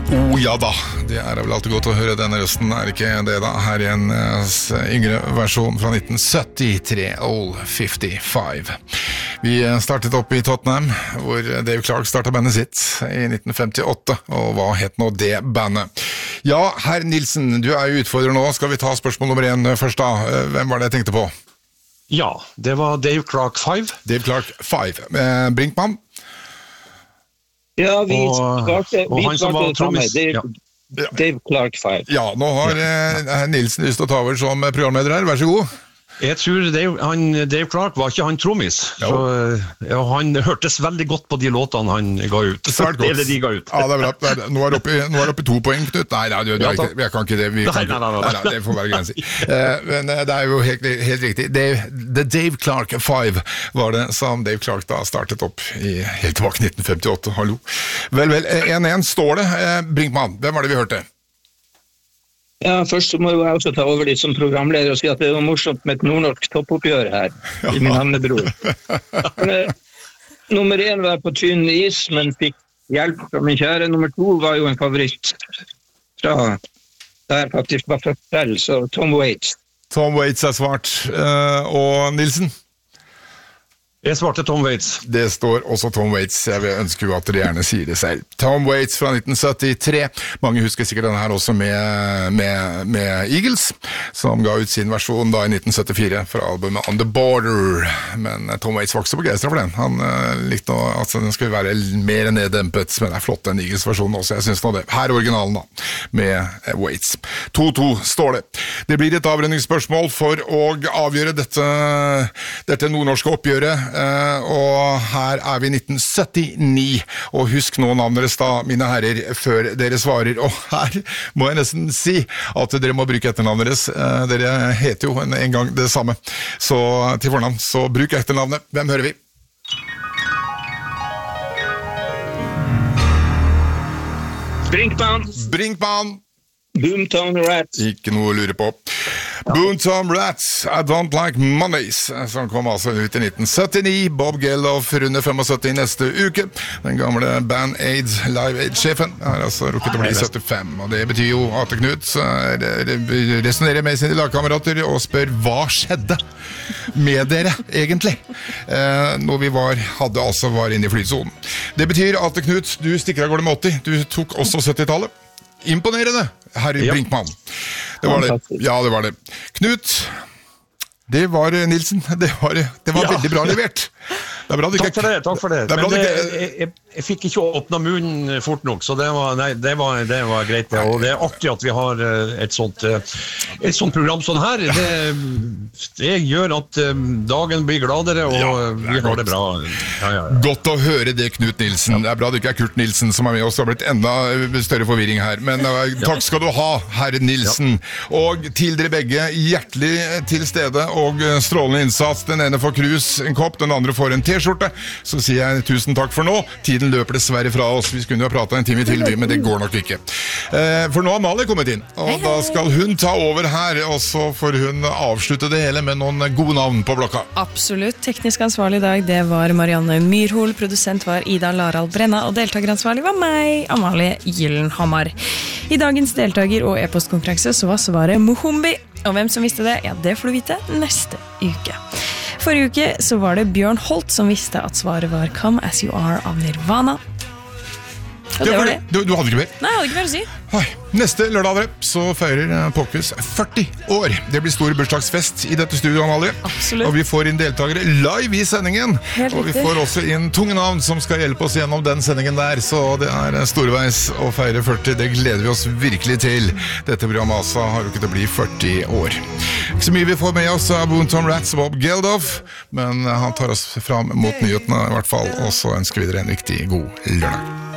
Ja da, det vel alltid godt å høre denne røsten, ikke det da? Her en yngre versjon fra 1973, All 55. Vi startet opp i Tottenham, hvor Dave Clark startet bandet sitt i 1958, og hva het nå det bandet? Ja, herr Nilsen, du jo utfordrer nå, skal vi ta spørsmål nummer 1 først da? Hvem var det jeg tenkte på? Ja, det var Dave Clark 5. Dave Clark 5. Brinkmann? Ja, vi svarte det samme. Dave Clark 5. Ja, nå har Nilsen lyst til å ta over som programleder her, vær så god. Jeg tror Dave Clark var ikke han trommis, så han hørtes veldig godt på de låtene han ga ut. Svært godt. Eller de ga ut. Ja, det bra. Nå det oppe i 2 poeng, Knut. Nei, jeg kan ikke det. Nei, det får være grenser. Men det jo helt riktig. The Dave Clark 5 var det som Dave Clark da startet opp helt tilbake 1958. Hallo. Vel, 1-1 står det. Brinkmann, hvem var det vi hørte? Ja, først må jeg også ta over litt som programleder og si at det var morsomt med et nordnorsk toppoppgjør her, i min havnebror. Nummer 1 var på tynn is, men fikk hjelp fra min kjære. Nummer 2 var jo en favoritt fra der faktisk var født selv, så Tom Waits. Tom Waits svart. Og Nilsen? Jeg svarte Tom Waits. Det står også Tom Waits. Jeg ønsker jo at dere gjerne sier det selv. Tom Waits fra 1973. Mange husker sikkert denne her også med Eagles, som ga ut sin versjon da i 1974 fra albumet On The Border. Men Tom Waits var ikke så begeistret for den. Han likte at den skulle være mer neddempet, men det flott den Eagles-versjonen også. Jeg synes nå det. Her originalen da, med Waits. 2-2 står det. Det blir et avrundingsspørsmål for å avgjøre dette nordnorske oppgjøret. Og her vi 1979, og husk nå navnet deres da, mine herrer, før dere svarer. Og her må jeg nesten si at dere må bruke etternavnet deres. Dere heter jo en gang det samme, så til fornavn, så bruk etternavnet. Hvem hører vi? Brinkmann. Boomtown Rats. Ikke noe å lure på. Boomtown Rats, I Don't Like Mondays, som kom altså ut i 1979. Bob Geldof runder 75 neste uke. Den gamle Band Aid, Live Aid-sjefen, har altså rukket å bli 75. Og det betyr jo at Knut resonerer med sine lagkamerater og spør hva skjedde med dere egentlig når vi var inne i flytsonen. Det betyr at Knut, du stikker av gårde med 80. Du tok også 70-tallet. Imponerende, herr Brinkmann. Det var det. Ja, det var det. Knut, det var Nilsen. Det var veldig bra levert. Det bra takk for det. Men jeg fikk ikke åpna munnen fort nok, så det var greit. Og det artig at vi har et sånt program sånn her. Det gjør at dagen blir gladere, og vi har det bra. Ja. Godt å høre det, Knut Nilsen. Det bra det ikke Kurt Nilsen som med oss. Det har blitt enda større forvirring her. Men takk skal du ha, herr Nilsen. Og til dere begge, hjertelig til stede og strålende innsats. Den ene får krus, en kopp, den andre får en t-skjorte. Så sier jeg tusen takk for nå. Tiden løper dessverre fra oss. Vi skulle jo ha pratet en time til, men det går nok ikke. For nå har Amalie kommet inn, og da skal hun ta over her, og så får hun avslutte det hele med noen gode navn på blokka. Absolutt. Teknisk ansvarlig i dag, det var Marianne Myrhol, produsent var Ida Larald Brenna, og deltakeransvarlig var meg, Amalie Gyllenhammar. I dagens deltaker- og e-postkonkurranse så var svaret Mohombi, og hvem som visste det, ja, det får du vite neste uke. Forrige uke så var det Bjørn Holt som visste at svaret var Come As You Are av Nirvana. Og det var det. Du hadde ikke mer? Nei, jeg hadde ikke mer å si. Neste lørdag så feirer Pokus 40 år. Det blir stor bursdagsfest i dette studioet, Amalie. Absolutt. Og vi får inn deltakere live i sendingen. Helt og vi får også inn tunge navn som skal hjelpe oss gjennom den sendingen der. Så det storveis å feire 40. Det gleder vi oss virkelig til. Dette programmet altså har rukket å bli 40 år. Ikke så mye vi får med oss av Boomtown Rats og Bob Geldof, men han tar oss fram mot nyhetene i hvert fall, og så ønsker vi dere en riktig god lørdag.